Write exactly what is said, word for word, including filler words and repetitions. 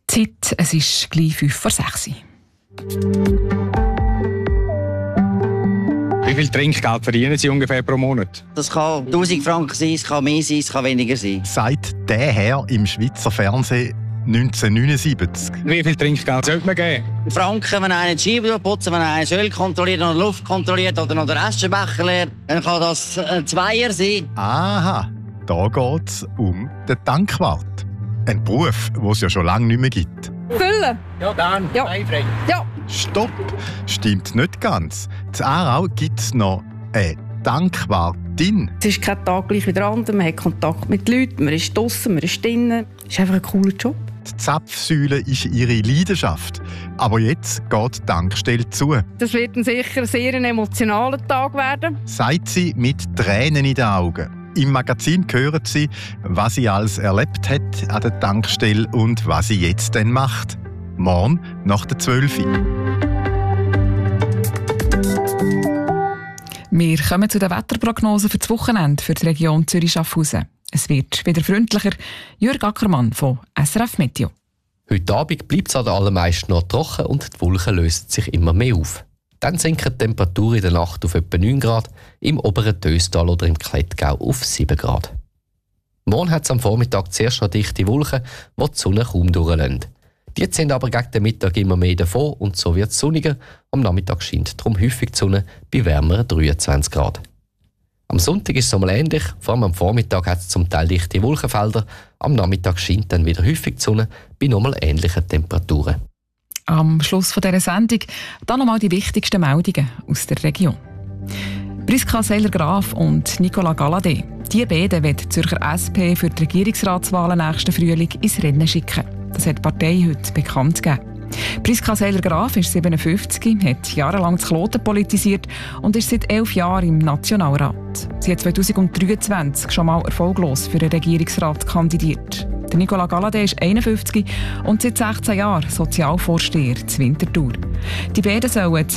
Zeit, es ist gleich fünf vor sechs. Wie viel Trinkgeld verdienen Sie ungefähr pro Monat? Das kann tausend Franken sein, es kann mehr sein, es kann weniger sein. Sagt der Herr im Schweizer Fernsehen neunzehnhundertneunundsiebzig. Wie viel Trinkgeld sollte man geben? Franken, wenn einer die Scheibe putzen, wenn einer das Öl kontrolliert oder Luft kontrolliert oder noch den Aschenbecher leert, dann kann das ein Zweier sein. Aha, da geht es um den Tankwart. Ein Beruf, den es ja schon lange nicht mehr gibt. Füllen? Ja, dann. Ja. Einfrei. Ja. Stopp! Stimmt nicht ganz. In Aarau gibt es noch eine Tankwartin. Es ist kein Tag gleich wie der andere. Man hat Kontakt mit Leuten, man ist draussen, man ist drinnen. Es ist einfach ein cooler Job. Die Zapfsäule ist ihre Leidenschaft. Aber jetzt geht die Tankstelle zu. Das wird ein sicher sehr ein emotionaler Tag werden. Sagt sie mit Tränen in den Augen. Im Magazin hören Sie, was sie alles erlebt hat an der Tankstelle und was sie jetzt dann macht. Morgen nach der zwölf Uhr. Wir kommen zu den Wetterprognosen für das Wochenende für die Region Zürich-Schaffhausen. Es wird wieder freundlicher. Jürg Ackermann von S R F Meteo. Heute Abend bleibt es an den allermeisten noch trocken und die Wolken lösen sich immer mehr auf. Dann sinken die Temperaturen in der Nacht auf etwa neun Grad, im oberen Töstal oder im Klettgau auf sieben Grad. Morgen hat es am Vormittag zuerst noch dichte Wolken, die die Sonne kaum durchlassen. Die ziehen aber gegen den Mittag immer mehr davon und so wird es sonniger. Am Nachmittag scheint darum häufig die Sonne bei wärmeren dreiundzwanzig Grad. Am Sonntag ist es einmal ähnlich, vor allem am Vormittag hat es zum Teil dichte Wolkenfelder. Am Nachmittag scheint dann wieder häufig die Sonne bei nochmal ähnlichen Temperaturen. Am Schluss dieser Sendung dann nochmal die wichtigsten Meldungen aus der Region. Priska Seiler-Graf und Nicolas Galladay. Die beiden wollen die Zürcher S P für die Regierungsratswahlen nächsten Frühling ins Rennen schicken. Das hat die Partei heute bekannt gegeben. Priska Seiler-Graf ist siebenundfünfzig, hat jahrelang das Kloten politisiert und ist seit elf Jahren im Nationalrat. Sie hat zweitausenddreiundzwanzig schon mal erfolglos für den Regierungsrat kandidiert. Der Nicolas Galladay ist einundfünfzig und seit sechzehn Jahren Sozialvorsteher zu Winterthur. Die beiden sollen